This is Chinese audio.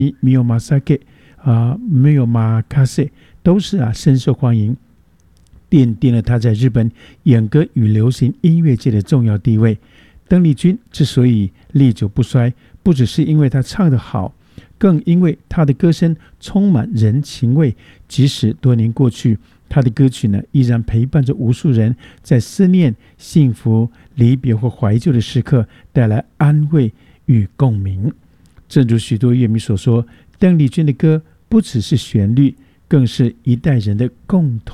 米有马萨给没有马卡塞都是深受欢迎，奠定了他在日本演歌与流行音乐界的重要地位。邓丽君之所以历久不衰，不只是因为她唱得好，更因为她的歌声充满人情味。即使多年过去，她的歌曲呢，依然陪伴着无数人，在思念、幸福、离别或怀旧的时刻带来安慰与共鸣。正如许多乐迷所说，邓丽君的歌不只是旋律，更是一代人的共同